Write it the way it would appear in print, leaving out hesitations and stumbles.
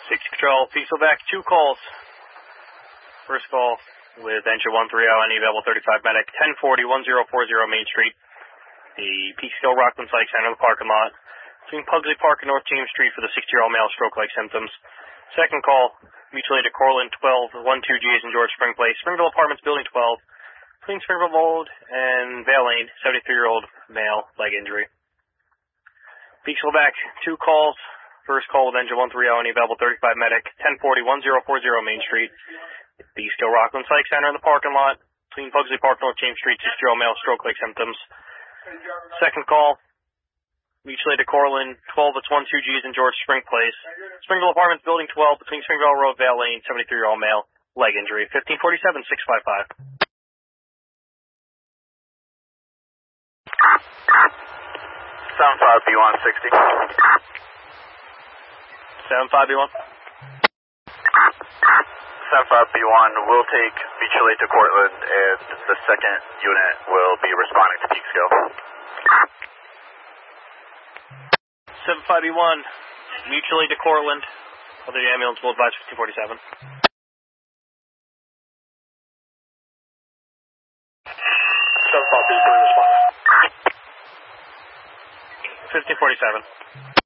6 Control, Peaksville-back, 2 calls. First call with engine 130, any available 35 medic, 1040-1040 Main Street. The Peekskill Rockland Psych Center in the parking lot. Between Pugsley Park and North James Street for the 60-year-old male stroke-like symptoms. Second call, mutual aid to Cortland 12, 12Gs in George Spring Place, Springville Apartments, Building 12. Between Springville Road and Vale Lane, 73-year-old male, leg injury. Peeksville-back, 2 calls. First call with engine 130, any available 35 medic, 1040-1040 Main Street. Peekskill Rockland Psych Center in the parking lot. Between Pugsley Park, North James Street, 60-year-old male, stroke-like symptoms. Second call, mutual aid to Cortland, 12, 12Gs in George Spring Place. Springville Apartments, Building 12, between Springville Road, Vale Lane, 73-year-old male, leg injury. 1547-655. 75B1 60. 75B1. 75B1 will take mutual aid to Cortland, and the second unit will be responding to Peekskill. 75B1, mutual aid to Cortland. Other ambulance will advise 1547. 75B3 responding. 1547.